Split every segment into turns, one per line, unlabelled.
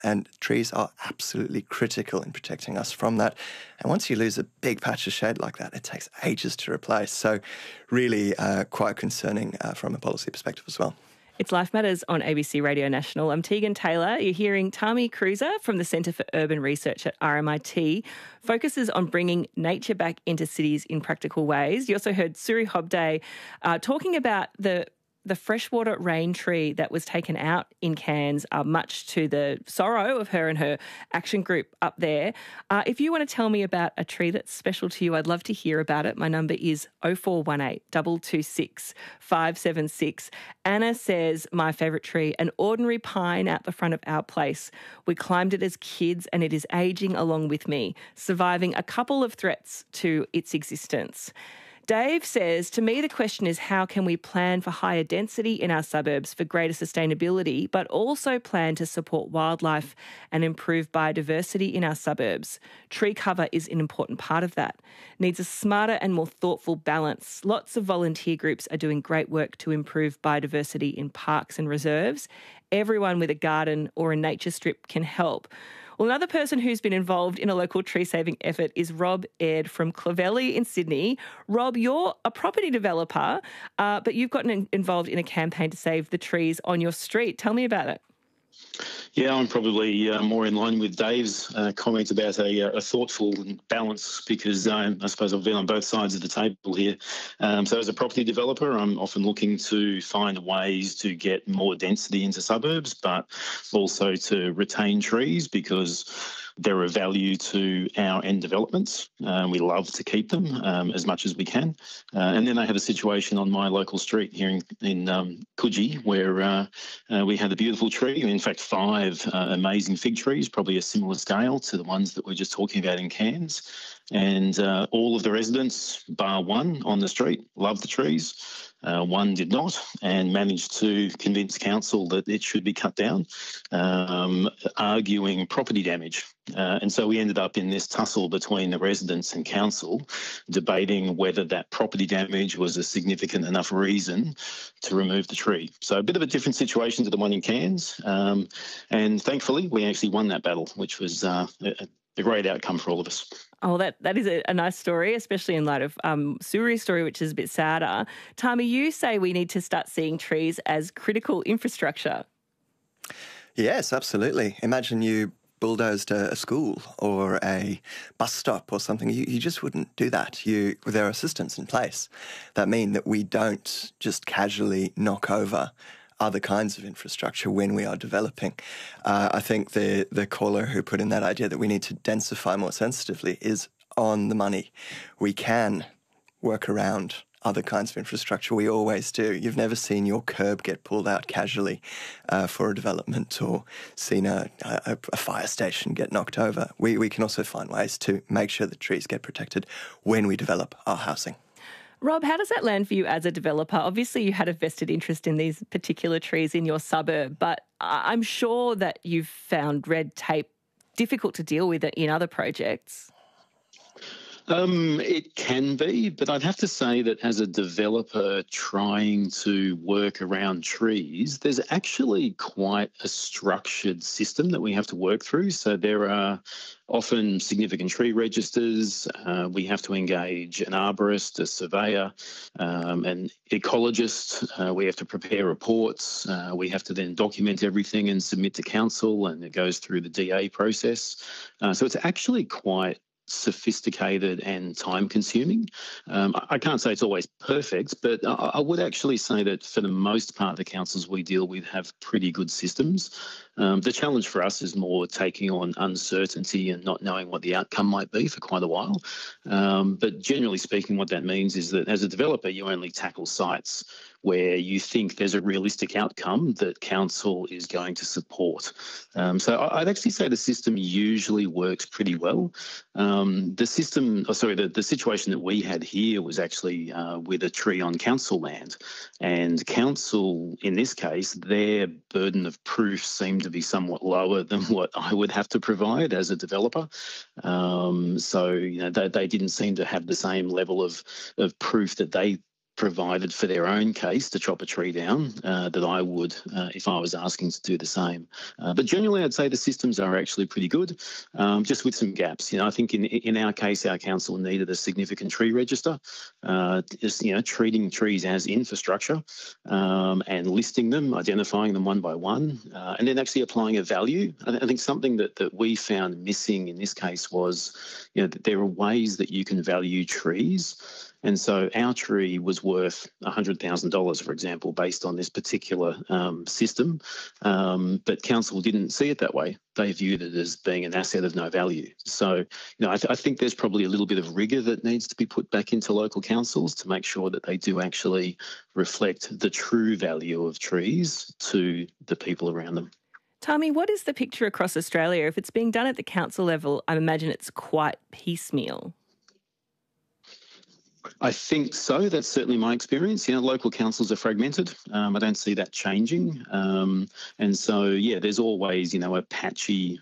And trees are absolutely critical in protecting us from that. And once you lose a big patch of shade like that, it takes ages to replace. So really quite concerning from a policy perspective as well.
It's Life Matters on ABC Radio National. I'm Tegan Taylor. You're hearing Tami Cruiser from the Centre for Urban Research at RMIT, focuses on bringing nature back into cities in practical ways. You also heard Suri Hobday talking about the freshwater rain tree that was taken out in Cairns, much to the sorrow of her and her action group up there. If you want to tell me about a tree that's special to you, I'd love to hear about it. My number is 0418 226 576. Anna says, my favourite tree, an ordinary pine out the front of our place. We climbed it as kids and it is ageing along with me, surviving a couple of threats to its existence. Dave says, to me, the question is how can we plan for higher density in our suburbs for greater sustainability, but also plan to support wildlife and improve biodiversity in our suburbs? Tree cover is an important part of that. Needs a smarter and more thoughtful balance. Lots of volunteer groups are doing great work to improve biodiversity in parks and reserves. Everyone with a garden or a nature strip can help. Well, another person who's been involved in a local tree-saving effort is Rob Aird from Clovelly in Sydney. Rob, you're a property developer, but you've gotten involved in a campaign to save the trees on your street. Tell me about it.
Yeah, I'm probably more in line with Dave's comment about a thoughtful balance because I suppose I've been on both sides of the table here. So as a property developer, I'm often looking to find ways to get more density into suburbs, but also to retain trees because they're of value to our end developments. We love to keep them as much as we can. And then I have a situation on my local street here in Coogee where we had a beautiful tree, in fact 5 amazing fig trees, probably a similar scale to the ones that we're just talking about in Cairns. And all of the residents, bar one on the street, loved the trees. One did not and managed to convince council that it should be cut down, arguing property damage. And so we ended up in this tussle between the residents and council, debating whether that property damage was a significant enough reason to remove the tree. So a bit of a different situation to the one in Cairns. And thankfully, we actually won that battle, which was a great outcome for all of us.
Oh, that is a nice story, especially in light of Suri's story, which is a bit sadder. Tami, you say we need to start seeing trees as critical infrastructure.
Yes, absolutely. Imagine you bulldozed a school or a bus stop or something. You just wouldn't do that. There are systems in place that mean that we don't just casually knock over other kinds of infrastructure when we are developing. I think the caller who put in that idea that we need to densify more sensitively is on the money. We can work around other kinds of infrastructure. We always do. You've never seen your curb get pulled out casually for a development or seen a fire station get knocked over. We can also find ways to make sure that trees get protected when we develop our housing.
Rob, how does that land for you as a developer? Obviously, you had a vested interest in these particular trees in your suburb, but I'm sure that you've found red tape difficult to deal with in other projects.
It can be, but I'd have to say that as a developer trying to work around trees, there's actually quite a structured system that we have to work through. So there are often significant tree registers. We have to engage an arborist, a surveyor, an ecologist. We have to prepare reports. We have to then document everything and submit to council, and it goes through the DA process. So it's actually quite sophisticated and time consuming. I can't say it's always perfect, but I would actually say that for the most part, the councils we deal with have pretty good systems. The challenge for us is more taking on uncertainty and not knowing what the outcome might be for quite a while. But generally speaking, what that means is that as a developer, you only tackle sites where you think there's a realistic outcome that council is going to support. So I'd actually say the system usually works pretty well. The situation that we had here was actually with a tree on council land, and council, in this case, their burden of proof seemed to be somewhat lower than what I would have to provide as a developer. So they didn't seem to have the same level of proof that they provided for their own case to chop a tree down that I would if I was asking to do the same. But generally, I'd say the systems are actually pretty good, just with some gaps. I think in our case, our council needed a significant tree register, just treating trees as infrastructure and listing them, identifying them one by one, and then actually applying a value. I think something that we found missing in this case was, that there are ways that you can value trees. And so our tree was worth $100,000, for example, based on this particular system. But council didn't see it that way. They viewed it as being an asset of no value. So, I think there's probably a little bit of rigour that needs to be put back into local councils to make sure that they do actually reflect the true value of trees to the people around them.
Tami, what is the picture across Australia? If it's being done at the council level, I imagine it's quite piecemeal.
I think so. That's certainly my experience. Local councils are fragmented. I don't see that changing. And so, there's always, a patchy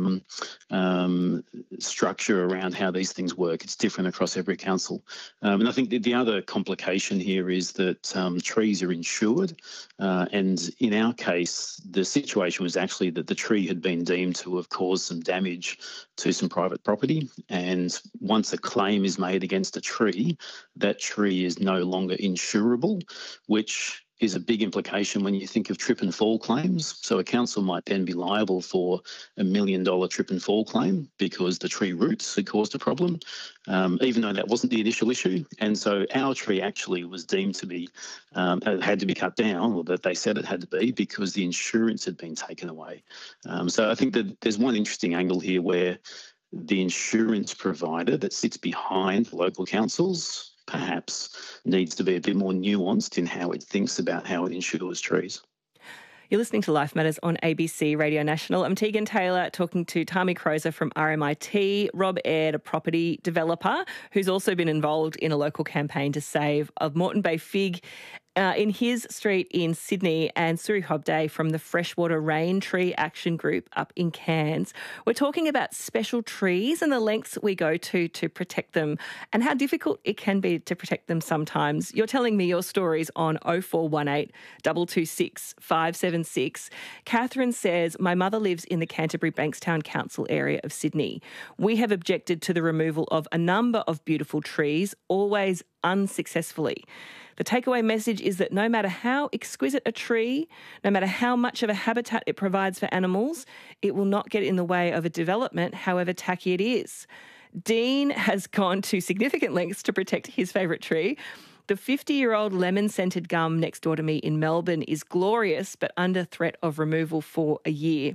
structure around how these things work. It's different across every council. And I think the other complication here is that trees are insured. And in our case, the situation was actually that the tree had been deemed to have caused some damage to some private property. And once a claim is made against a tree, that tree is no longer insurable, which is a big implication when you think of trip and fall claims. So a council might then be liable for $1 million trip and fall claim because the tree roots had caused a problem, even though that wasn't the initial issue. And so our tree actually was deemed to be, had to be cut down, or that they said it had to be, because the insurance had been taken away. So I think that there's one interesting angle here where the insurance provider that sits behind local councils perhaps needs to be a bit more nuanced in how it thinks about how it insures trees.
You're listening to Life Matters on ABC Radio National. I'm Tegan Taylor talking to Tami Crozer from RMIT, Rob Aird, a property developer who's also been involved in a local campaign to save a Moreton Bay fig in his street in Sydney, and Suri Hobday from the Freshwater Rain Tree Action Group up in Cairns. We're talking about special trees and the lengths we go to protect them and how difficult it can be to protect them sometimes. You're telling me your stories on 0418 226 576. Catherine says, my mother lives in the Canterbury Bankstown Council area of Sydney. We have objected to the removal of a number of beautiful trees, always unsuccessfully. The takeaway message is that no matter how exquisite a tree, no matter how much of a habitat it provides for animals, it will not get in the way of a development, however tacky it is. Dean has gone to significant lengths to protect his favourite tree. The 50-year-old lemon-scented gum next door to me in Melbourne is glorious, but under threat of removal for a year.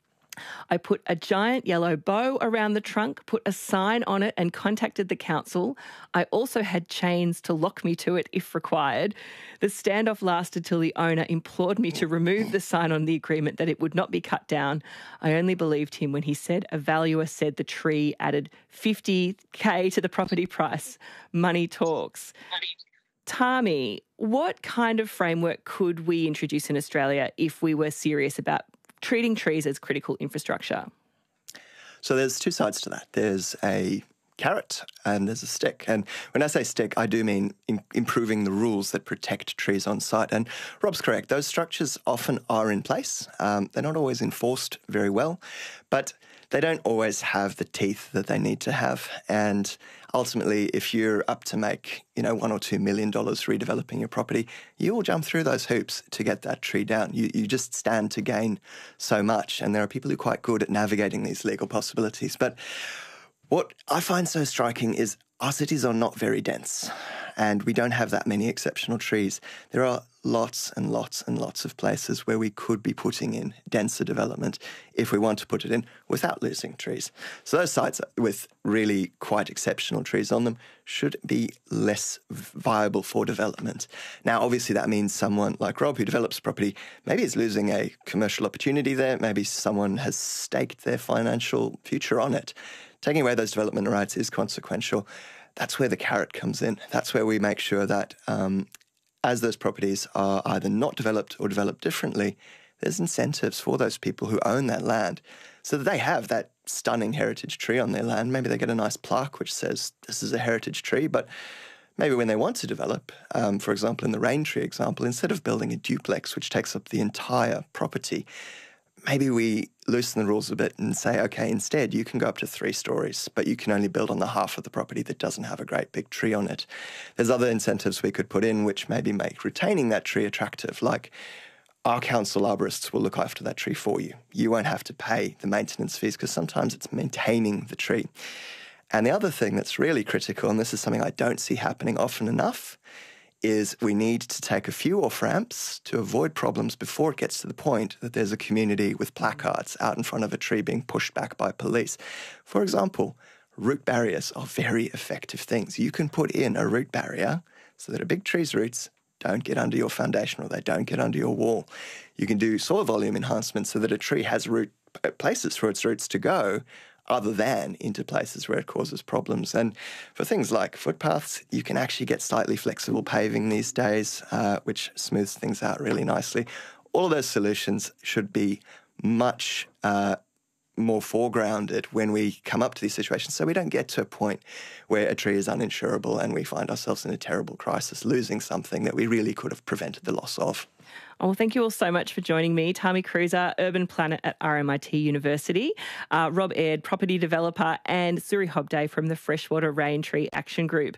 I put a giant yellow bow around the trunk, put a sign on it and contacted the council. I also had chains to lock me to it if required. The standoff lasted till the owner implored me to remove the sign on the agreement that it would not be cut down. I only believed him when he said a valuer said the tree added $50,000 to the property price. Money talks. Tami, what kind of framework could we introduce in Australia if we were serious about treating trees as critical infrastructure?
So there's two sides to that. There's a carrot and there's a stick. And when I say stick, I do mean improving the rules that protect trees on site. And Rob's correct. Those structures often are in place. They're not always enforced very well, but they don't always have the teeth that they need to have. And ultimately, if you're up to make, $1 or $2 million redeveloping your property, you will jump through those hoops to get that tree down. You just stand to gain so much. And there are people who are quite good at navigating these legal possibilities. But what I find so striking is our cities are not very dense, and we don't have that many exceptional trees. There are lots and lots and lots of places where we could be putting in denser development if we want to put it in without losing trees. So those sites with really quite exceptional trees on them should be less viable for development. Now, obviously, that means someone like Rob who develops property maybe is losing a commercial opportunity there. Maybe someone has staked their financial future on it. Taking away those development rights is consequential. That's where the carrot comes in. That's where we make sure that as those properties are either not developed or developed differently, there's incentives for those people who own that land so that they have that stunning heritage tree on their land. Maybe they get a nice plaque which says this is a heritage tree, but maybe when they want to develop, for example, in the rain tree example, instead of building a duplex which takes up the entire property, maybe we loosen the rules a bit and say, okay, instead you can go up to 3 stories, but you can only build on the half of the property that doesn't have a great big tree on it. There's other incentives we could put in which maybe make retaining that tree attractive, like our council arborists will look after that tree for you. You won't have to pay the maintenance fees because sometimes it's maintaining the tree. And the other thing that's really critical, and this is something I don't see happening often enough, is we need to take a few off-ramps to avoid problems before it gets to the point that there's a community with placards out in front of a tree being pushed back by police. For example, root barriers are very effective things. You can put in a root barrier so that a big tree's roots don't get under your foundation or they don't get under your wall. You can do soil volume enhancement so that a tree has places for its roots to go other than into places where it causes problems. And for things like footpaths, you can actually get slightly flexible paving these days, which smooths things out really nicely. All of those solutions should be much more foregrounded when we come up to these situations, so we don't get to a point where a tree is uninsurable and we find ourselves in a terrible crisis, losing something that we really could have prevented the loss of.
Oh, well, thank you all so much for joining me. Tammy Cruiser, Urban Planet at RMIT University, Rob Aird, property developer, and Suri Hobday from the Freshwater Rain Tree Action Group.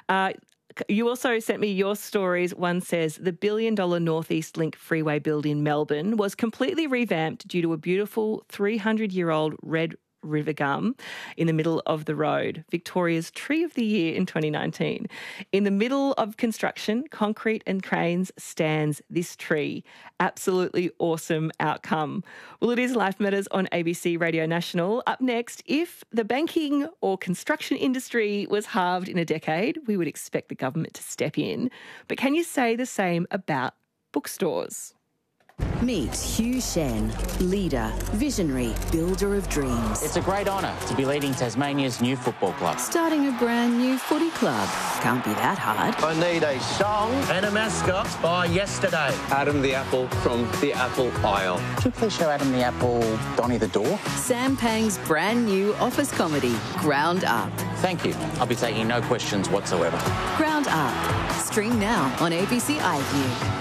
You also sent me your stories. One says the $1 billion North East Link freeway build in Melbourne was completely revamped due to a beautiful 300-year-old red river gum in the middle of the road, Victoria's Tree of the Year in 2019. In the middle of construction, concrete and cranes stands this tree. Absolutely awesome outcome. Well, it is Life Matters on ABC Radio National. Up next, if the banking or construction industry was halved in a decade, we would expect the government to step in. But can you say the same about bookstores?
Meet Hugh Shen, leader, visionary, builder of dreams.
It's a great honour to be leading Tasmania's new football club.
Starting a brand new footy club. Can't be that hard.
I need a song
and a mascot by yesterday.
Adam the Apple from the Apple Isle.
Could you please show Adam the Apple Donny the Door?
Sam Pang's brand new office comedy, Ground Up.
Thank you. I'll be taking no questions whatsoever.
Ground Up. Stream now on ABC iView.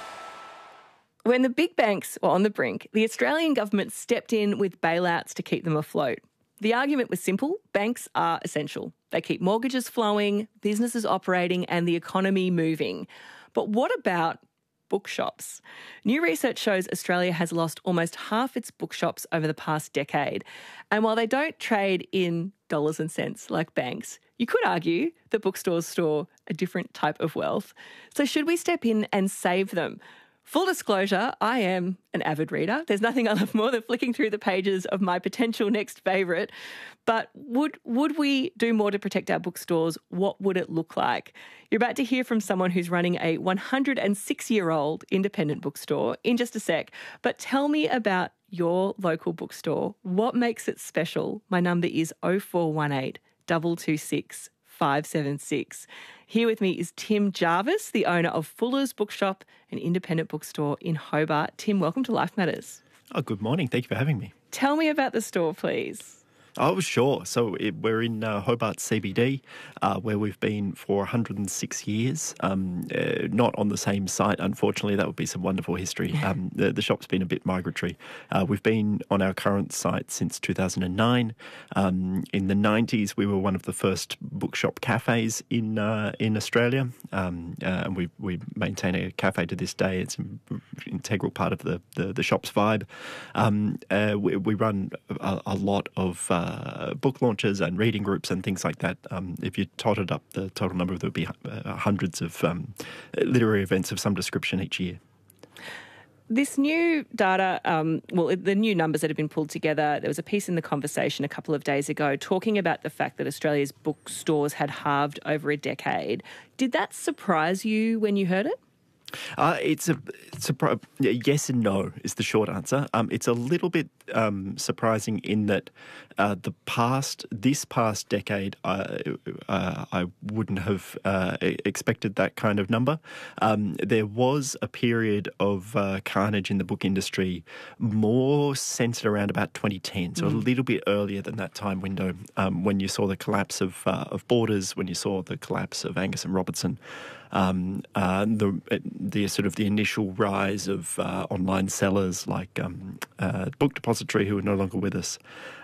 When the big banks were on the brink, the Australian government stepped in with bailouts to keep them afloat. The argument was simple: banks are essential. They keep mortgages flowing, businesses operating, and the economy moving. But what about bookshops? New research shows Australia has lost almost half its bookshops over the past decade. And while they don't trade in dollars and cents like banks, you could argue that bookstores store a different type of wealth. So should we step in and save them? Full disclosure, I am an avid reader. There's nothing I love more than flicking through the pages of my potential next favourite. But would we do more to protect our bookstores? What would it look like? You're about to hear from someone who's running a 106-year-old independent bookstore in just a sec. But tell me about your local bookstore. What makes it special? My number is 0418 226 576. Here with me is Tim Jarvis, the owner of Fuller's Bookshop, an independent bookstore in Hobart. Tim, welcome to Life Matters.
Oh, good morning. Thank you for having me.
Tell me about the store, please.
Oh, sure. So we're in Hobart CBD, where we've been for 106 years. Not on the same site, unfortunately. That would be some wonderful history. The shop's been a bit migratory. We've been on our current site since 2009. In the 90s, we were one of the first bookshop cafes in Australia, and we maintain a cafe to this day. It's an integral part of the shop's vibe. We run a lot of book launches and reading groups and things like that. If you totted up the total number, there would be hundreds of literary events of some description each year.
This new data, the new numbers that have been pulled together, there was a piece in The Conversation a couple of days ago talking about the fact that Australia's bookstores had halved over a decade. Did that surprise you when you heard it?
Yes and no is the short answer. It's a little bit surprising in that this past decade, I wouldn't have expected that kind of number. There was a period of carnage in the book industry more centred around about 2010, so a little bit earlier than that time window, when you saw the collapse of Borders, when you saw the collapse of Angus and Robertson. The sort of the initial rise of online sellers like Book Depository, who are no longer with us,